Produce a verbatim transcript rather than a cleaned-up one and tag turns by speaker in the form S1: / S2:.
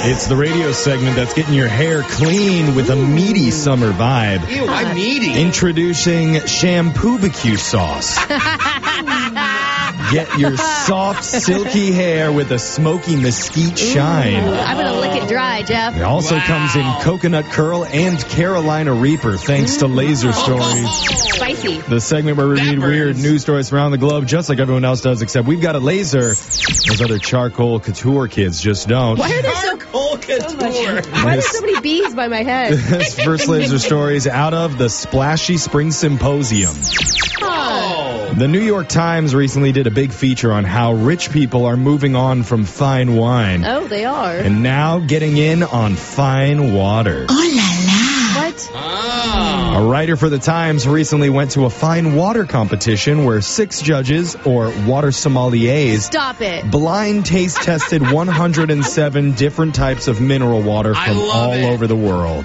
S1: It's the radio segment that's getting your hair clean with a meaty summer vibe.
S2: Ew, I'm meaty.
S1: Introducing Shampoo B Q sauce. Get your soft, silky hair with a smoky mesquite shine.
S3: Ooh, I'm going to lick it dry, Jeff.
S1: It also
S2: Wow.
S1: comes in coconut curl and Carolina Reaper, thanks to Laser Stories.
S3: Spicy.
S1: The segment where we
S2: That
S1: read
S2: burns.
S1: weird news stories from around the globe, just like everyone else does, except we've got a laser. Those other charcoal couture kids just don't.
S3: Why are there so,
S2: Charcoal couture.
S3: why are there so many bees by my head?
S1: This first laser story is out of the Splashy Spring Symposium.
S2: Oh.
S1: The New York Times recently did a big feature on how rich people are moving on from fine wine
S3: Oh, they are.
S1: and now getting in on fine water.
S3: What?
S2: Oh.
S1: A writer for the Times recently went to a fine water competition where six judges, or water sommeliers,
S3: Stop it.
S1: blind taste tested one hundred seven different types of mineral water
S2: I
S1: from
S2: love
S1: all
S2: it.
S1: over the world.